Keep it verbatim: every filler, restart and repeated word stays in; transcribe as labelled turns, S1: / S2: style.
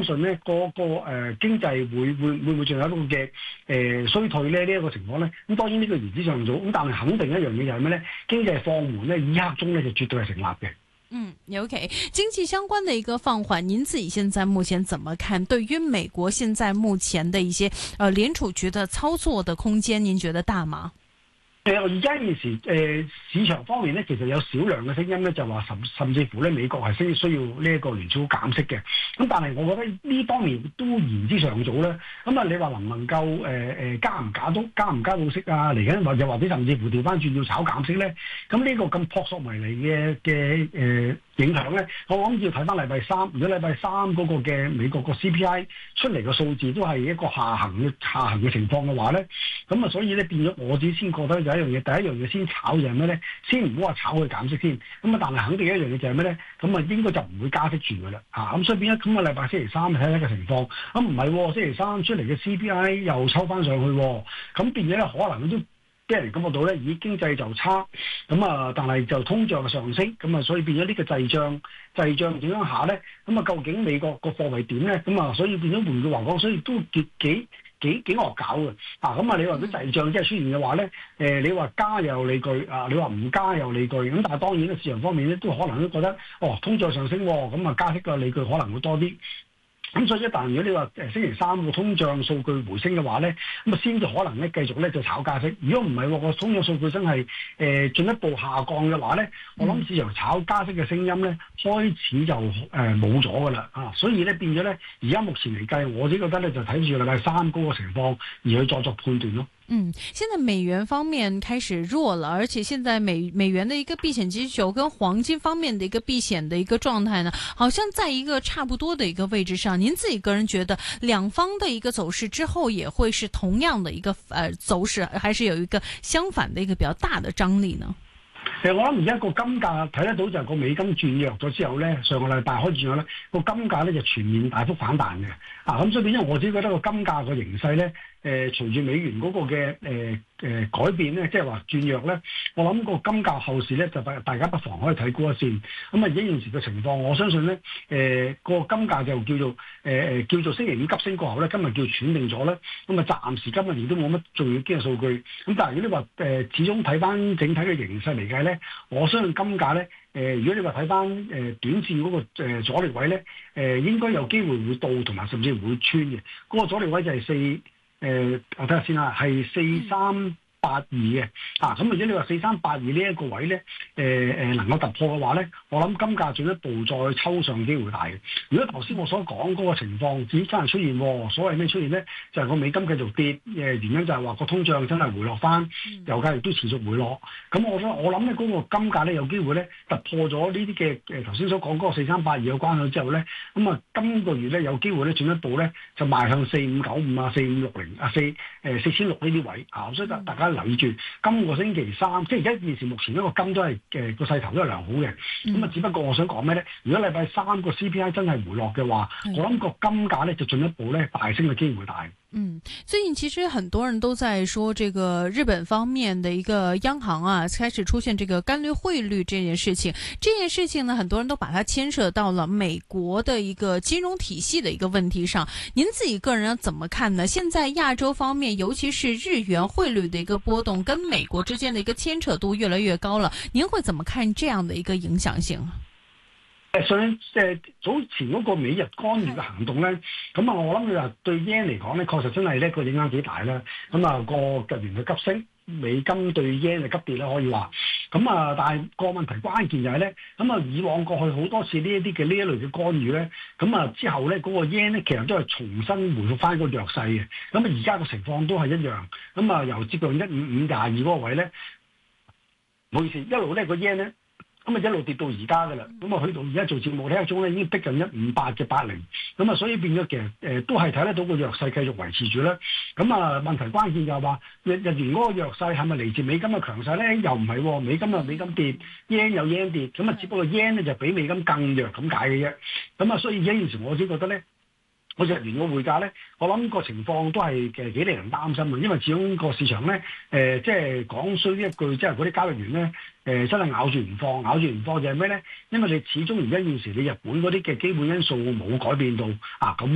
S1: 信咧個個誒、呃、經濟會會會唔會仲有一個嘅誒、呃、衰退咧？呢、這、一個情況咧，咁當然呢個言之尚早，咁但係肯定一樣嘢就係咩咧？經濟放緩咧，以刻鐘咧就絕對係成立嘅。
S2: 嗯 ，OK， 經濟相關的一個放緩，您自己現在目前怎麼看？對於美國現在目前的一些呃聯儲局的操作的空間，您覺得大嗎？
S1: 誒而家現時誒、呃、市場方面咧，其實有少量嘅聲音咧，就話甚甚至乎咧美國係需需要呢一個聯儲局減息嘅。咁但係我覺得呢方面都言之尚早咧。咁啊，你話能唔能夠誒誒、呃、加唔加到加唔加到息啊？嚟緊或者或者甚至乎調翻轉要炒減息咧？咁呢個咁撲朔迷離嘅嘅誒影響咧，我諗要睇翻禮拜三。如果禮拜三嗰個嘅美國個 C P I 出嚟嘅數字都係一個下行嘅下行嘅情況嘅話咧，咁啊，所以咧變咗我自己先覺得就係一樣嘢，第一樣嘢先炒就係咩咧？先唔好話炒佢減息先，咁啊，但係肯定一樣嘢就係咩咧？咁啊，應該就唔會加息住㗎啦，嚇、啊、咁所以變咗咁啊，禮拜星期三睇下個情況，咁唔係星期三出嚟嘅 C P I 又抽翻上去，咁、啊、變咗咧可能都俾人感覺到咧，咦經濟就差，咁啊，但係就通脹上升，咁啊，所以變咗呢個滯脹滯脹點樣下咧？咁啊，究竟美國個貨幣點咧？咁啊，所以變咗換句話講，所以都幾幾。幾幾惡搞嘅，啊咁啊！你話啲滯脹即係出現嘅話咧，誒、呃、你話加又有理據，啊你話唔加又有理據，咁但係當然咧市場方面咧都可能都覺得，哦通脹上升，咁啊加息嘅理據可能會多啲。咁所以一旦如果你話誒星期三個通脹數據回升嘅話咧，咁啊先至可能咧繼續咧就炒加息。如果唔係個通脹數據真係誒進一步下降嘅話咧，我諗市場炒加息嘅聲音咧開始就誒冇咗噶啦啊！所以咧變咗咧，而家目前嚟計，我自己覺得咧就睇住禮拜三嗰個情況而去作作判斷咯。
S2: 嗯，現在美元方面開始弱了，而且現在美美元的一個避險基求跟黃金方面的一個避險的一個狀態呢，好像在一個差不多的一個位置上。您自己個人覺得兩方的一個走勢之後也會是同樣的一個呃走勢，還是有一個相反的一個比較大的張力呢？
S1: 其實我諗而家個金價睇得到就係個美金轉弱咗之後咧，上個禮拜開始咗咧，個金價咧就全面大幅反彈嘅。啊，咁所以變咗我自己覺得個金價個形勢咧，誒、呃、隨住美元嗰個嘅誒誒改變咧，即係話轉弱咧，我諗個金價後市咧就大大家不妨可以睇高一線。咁啊，而家現時嘅情況，我相信咧，誒、呃、個金價就叫做誒誒、呃、叫做星期五急升過後咧，今日叫喘定咗咧。咁啊，暫時今日亦都冇乜重要經濟數據。咁但係如果你話誒、呃、始終睇翻整體嘅形勢嚟計咧，我相信金價咧。誒、呃，如果你話睇翻誒短線嗰、那個誒、呃、阻力位咧，誒、呃、應該有機會會到，同埋甚至會穿嘅。嗰、那個阻力位就係四誒，我睇下先啦，係四三八二嘅。啊，咁如果你話四三八二呢一個位咧，誒、呃、誒能夠突破嘅話咧，我諗金價進一步再抽上機會大嘅。如果頭先我所講嗰個情況，只真係出現，所謂咩出現咧，就係、是、個美金繼續跌，誒原因就係話個通脹真係回落翻，油價亦都持續回落。咁我想我諗咧嗰個金價咧有機會咧突破咗呢啲嘅誒頭先所講嗰個四三八二嘅關口之後咧，咁啊今個月咧有機會咧進一步咧就邁向四五九五啊、四五六零啊、四誒四千六呢啲位啊，所以大大家留意住今個星期三，即係而家現時目前一個金都係誒個勢頭都係良好嘅。咁啊，只不過我想講咩咧？如果禮拜三個 C P I 真係回落嘅話，嗯、我諗個金價咧就進一步咧大升嘅機會大。
S2: 嗯，最近其實很多人都在說，這個日本方面的一個央行啊，開始出現這個干預匯率這件事情。這件事情呢，很多人都把它牽涉到了美國的一個金融體系的一個問題上。您自己個人怎麼看呢？現在亞洲方面，尤其是日元匯率的一個波動，跟美國之間的一個牽扯度越來越高了。您會怎麼看這樣的一個影響性？
S1: 誒上誒早前嗰個美日干預嘅行動咧，咁啊我諗你話對 yen 嚟講咧，確實真係咧個影響幾大啦。咁啊個日元嘅急升，美金對 yen 嘅急跌啦，可以話。咁啊，但係個問題關鍵就係咧，咁啊以往過去好多次呢一啲嘅呢一類嘅干預咧，咁啊之後咧嗰個 yen 咧其實都係重新回復翻個弱勢嘅。咁啊而家個情況都係一樣。咁啊由接近一五五廿二嗰個位咧，唔好意思，一路咧個 yen 咧。咁啊一路跌到而家噶啦，咁啊去到而家做節目呢一種咧已經逼近一五八嘅八零，咁啊所以變咗其實誒、呃、都係睇得到個弱勢繼續維持住啦。咁啊問題關鍵就係話日日元嗰個弱勢係咪嚟自美金嘅強勢咧？又唔係喎，美金啊美金跌 yen 有 yen 跌，咁啊只不過 yen 咧就比美金更弱咁解嘅啫。咁啊所以而家現時我先覺得咧。嗰日元個匯價咧，我諗個情況都係誒幾令人擔心嘅，因為始終個市場咧誒、呃，即係講衰呢一句，即係嗰啲交易員咧誒、呃，真係咬住唔放，咬住唔放就係咩咧？因為你始終而家現時你日本嗰啲嘅基本因素冇改變到啊，咁